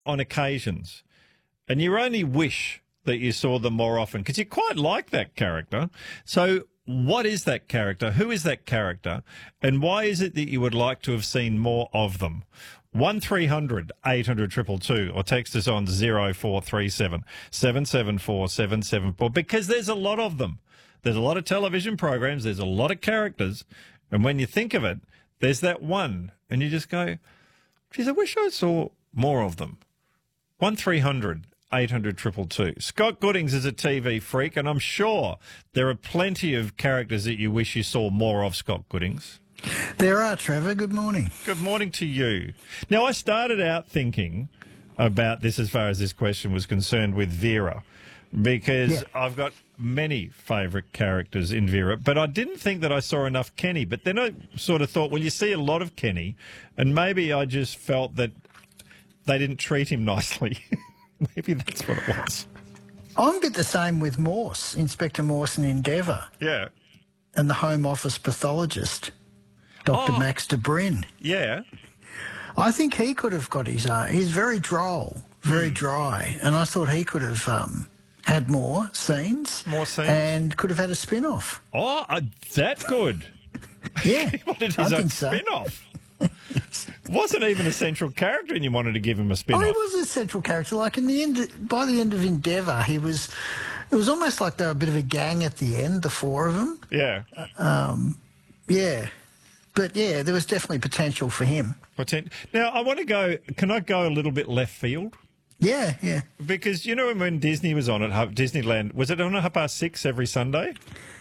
on occasions, and you only wish that you saw them more often because you quite like that character. So what is that character? Who is that character? And why is it that you would like to have seen more of them? 1300 800 222 or text us on 0437 774 774 because there's a lot of them. There's a lot of television programs. There's a lot of characters. And when you think of it, there's that one. And you just go, geez, I wish I saw more of them. 1300 800 222. Scott Goodings is a TV freak, and I'm sure there are plenty of characters that you wish you saw more of, Scott Goodings. There are, Trevor. Good morning. Good morning to you. Now, I started out thinking about this as far as this question was concerned with Vera, because I've got many favourite characters in Vera, but I didn't think that I saw enough Kenny. But then I sort of thought, well, you see a lot of Kenny, and maybe I just felt that they didn't treat him nicely. Maybe that's what it was. I'm a bit the same with Morse, Inspector Morse in Endeavour. Yeah. And the Home Office pathologist, Dr. Max de Bryn. Yeah. I think he could have got his own. He's very droll, very dry, and I thought he could have had more scenes. More scenes. And could have had a spin-off. Oh, that good. Yeah. He wanted his own spin-off. Wasn't even a central character and you wanted to give him a spin-off. Oh, he was a central character. Like in the end, by the end of Endeavour, it was almost like they were a bit of a gang at the end, the four of them. Yeah. Yeah. But, yeah, there was definitely potential for him. Now, I want to go, can I go a little bit left field? Yeah, yeah. Because, you know, when Disney was on at Disneyland, was it on at 6:30 every Sunday?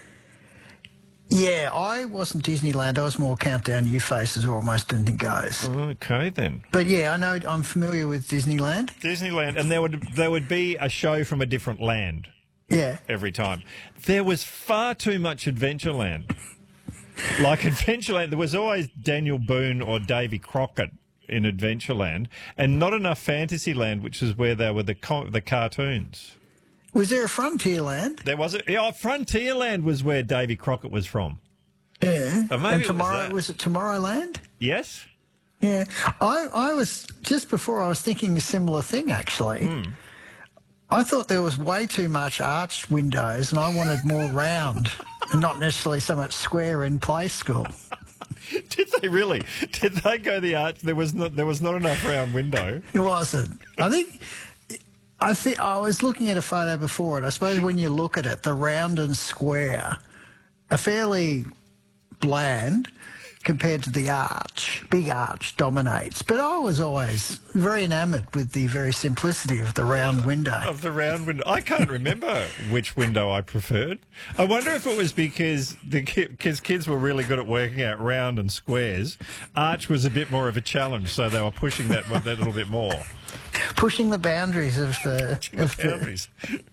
Yeah, I wasn't Disneyland. I was more Countdown You Faces or Almost Anything Goes. Okay, then. But, yeah, I know I'm familiar with Disneyland. Disneyland, and there would be a show from a different land. Yeah. Every time. There was far too much Adventureland. Like Adventureland, there was always Daniel Boone or Davy Crockett in Adventureland, and not enough Fantasyland, which is where they were the cartoons. Was there a Frontierland? There was. Frontierland was where Davy Crockett was from. Yeah. And Tomorrow, was it Tomorrowland? Yes. Yeah. I was, just before I was thinking a similar thing, actually. I thought there was way too much arched windows and I wanted more round and not necessarily so much square in Play School. Did they really? Did they go the arch? There was not enough round window. It wasn't. I think I was looking at a photo before, and I suppose when you look at it, the round and square are fairly bland compared to the arch. Big arch dominates. But I was always very enamoured with the very simplicity of the round window. Of the round window. I can't remember which window I preferred. I wonder if it was because kids were really good at working out round and squares. Arch was a bit more of a challenge, so they were pushing that little bit more. Pushing the boundaries of the... boundaries.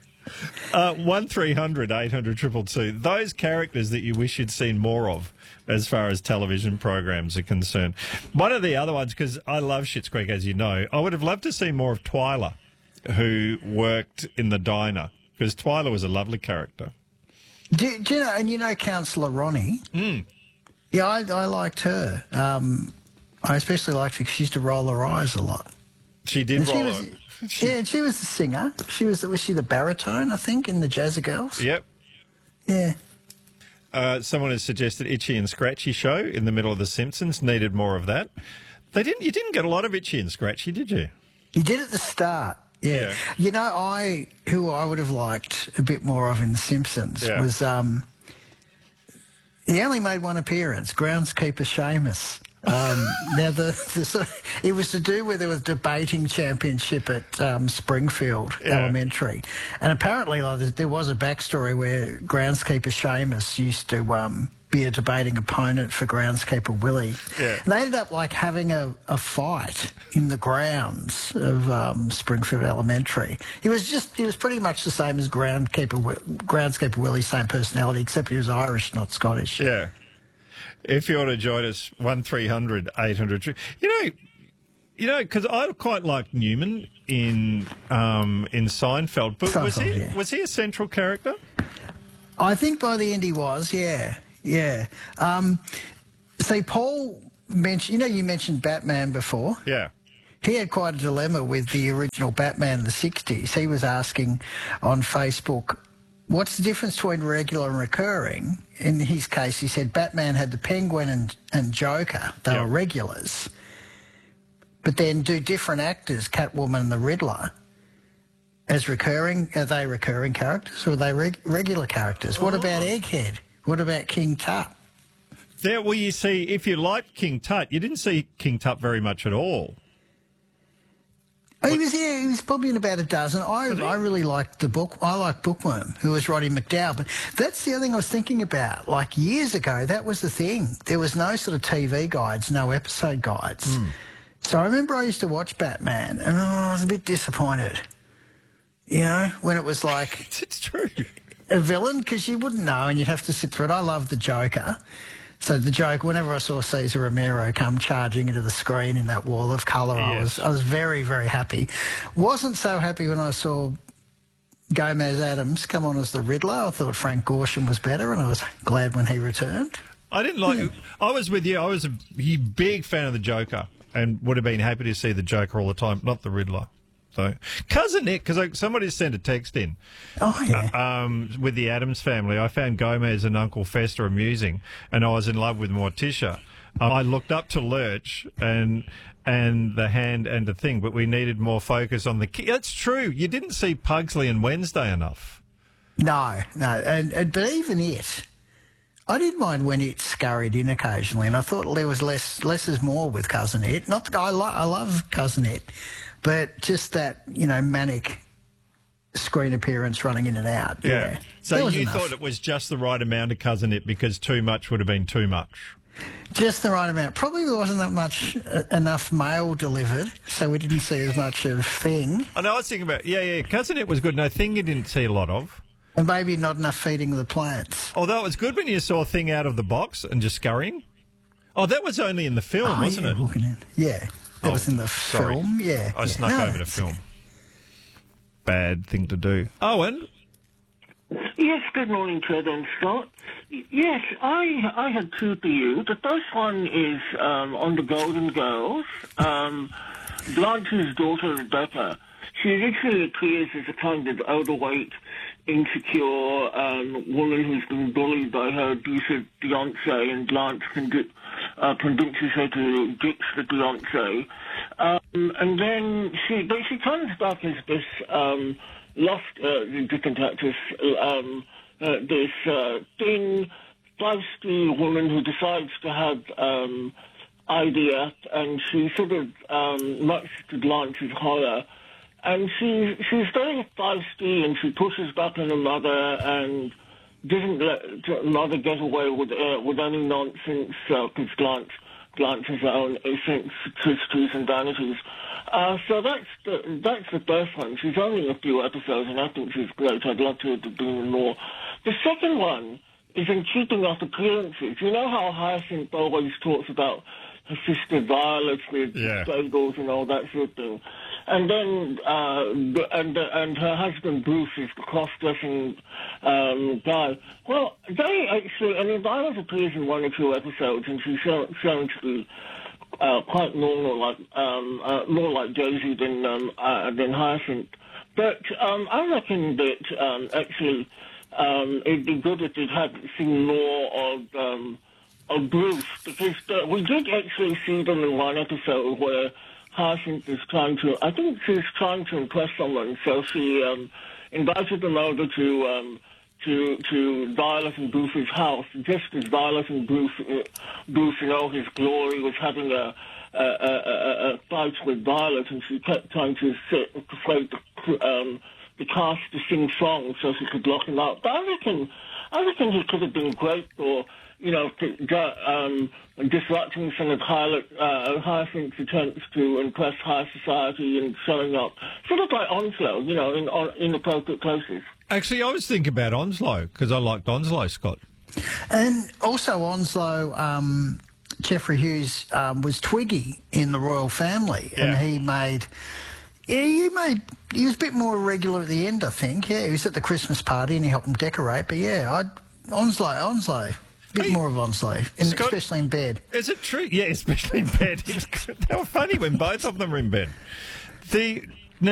1300 800 222. Those characters that you wish you'd seen more of as far as television programs are concerned. One of the other ones, because I love Schitt's Creek, as you know, I would have loved to see more of Twyla, who worked in the diner, because Twyla was a lovely character. Do you know, and you know Councillor Ronnie? Yeah, I liked her. I especially liked her because she used to roll her eyes a lot. She did roll her. Yeah, and she was the singer. Was she the baritone, I think, in the Jazzy Girls? Yep. Yeah. Someone has suggested Itchy and Scratchy show in the middle of The Simpsons. Needed more of that. You didn't get a lot of Itchy and Scratchy, did you? You did at the start. Yeah. You know, who I would have liked a bit more of in The Simpsons was he only made one appearance, groundskeeper Seamus. Now, it was to do with there was a debating championship at Springfield Elementary. And apparently there was a backstory where groundskeeper Seamus used to be a debating opponent for groundskeeper Willie. Yeah. And they ended up like having a fight in the grounds of Springfield Elementary. He was pretty much the same as groundskeeper Willie, same personality, except he was Irish, not Scottish. Yeah. If you want to join us, 1300 800. You know, because I quite liked Newman in Seinfeld, but was he a central character? I think by the end he was, yeah. See, Paul mentioned, you mentioned Batman before. Yeah. he had quite a dilemma with the original Batman in the 60s. He was asking on Facebook, what's the difference between regular and recurring? In his case, he said Batman had the Penguin and Joker. They were regulars. But then do different actors, Catwoman and the Riddler, as recurring? Are they recurring characters or are they regular characters? What about Egghead? What about King Tut? There, well, you see, if you liked King Tut, you didn't see King Tut very much at all. He was probably in about a dozen. I really liked the book. I like Bookworm, who was Roddy McDowall. But that's the other thing I was thinking about. Like years ago, that was the thing. There was no sort of TV guides, no episode guides. So I remember I used to watch Batman, and I was a bit disappointed. You know, when it was like It's true. a villain, because you wouldn't know, and you'd have to sit through it. I love the Joker. So the Joker, whenever I saw Cesar Romero come charging into the screen in that wall of colour, Yes. I was very, very happy. Wasn't so happy when I saw Gomez Adams come on as the Riddler. I thought Frank Gorshin was better, and I was glad when he returned. I didn't like. I was with you. I was a big fan of the Joker, and would have been happy to see the Joker all the time, not the Riddler. So, Cousin Nick, because somebody sent a text in. Oh, yeah. With the Addams family, I found Gomez and Uncle Fester amusing, and I was in love with Morticia. I looked up to Lurch and the Hand and the Thing, but we needed more focus on the kid. That's true. You didn't see Pugsley and Wednesday enough. No. And but even it, I didn't mind when it scurried in occasionally, and I thought there was less is more with Cousin It. Not that I love Cousin It, but just that, manic screen appearance running in and out. Yeah. So you thought it was just the right amount of Cousin It because too much would have been too much? Just the right amount. Probably there wasn't that much enough mail delivered, so we didn't see as much of Thing. I know, I was thinking about, Cousin It was good. No, Thing you didn't see a lot of. And maybe not enough feeding the plants. Although it was good when you saw Thing out of the box and just scurrying. Oh, that was only in the film, wasn't it? Looking at, yeah. That was in the film, yeah. I snuck over the film. Bad thing to do. Owen? Yes, good morning, Ted and Scott. Yes, I had two for you. The first one is on the Golden Girls. Blanche's daughter, Rebecca, she literally appears as a kind of overweight, insecure woman who's been bullied by her abusive fiancé, and Blanche convinces her to ditch the fiancé. And then she comes back as this lost, different actress, this thin, feisty woman who decides to have IVF, and she sort of, much to Blanche's horror, and she's very feisty, and she pushes back on her mother and doesn't let her mother get away with any nonsense, because Blanche has her own eccentricities and vanities. So that's the first one. She's only in a few episodes, and I think she's great. I'd love to do more. The second one is in keeping up appearances. You know how Hyacinth always talks about her sister Violet with bagels and all that sort of thing. And then, and her husband Bruce is the cross-dressing guy. Well, they actually, Violet appears in one or two episodes, and she's shown to be quite normal, like more like Daisy than Hyacinth. But I reckon that actually it'd be good if they'd had seen more of Bruce, because we did actually see them in one episode where Hyacinth is trying to impress someone, so she invited them over to Violet and Bruce's house, just as Violet and Bruce in all his glory was having a fight with Violet, and she kept trying to persuade the cast to sing songs so she could lock him out. But I reckon he could have been great for, disrupting some of Hyacinth's attempts to impress high society and showing up, sort of like Onslow, in inappropriate places. Actually, I was thinking about Onslow, because I liked Onslow, Scott. And also Onslow, Jeffrey Hughes was Twiggy in the royal family, and he was a bit more regular at the end, I think. Yeah, he was at the Christmas party and he helped them decorate. But Onslow. bit Hey, more of Vonsley, Scott- especially in bed. Is it true? Yeah, especially in bed. They were funny when both of them were in bed.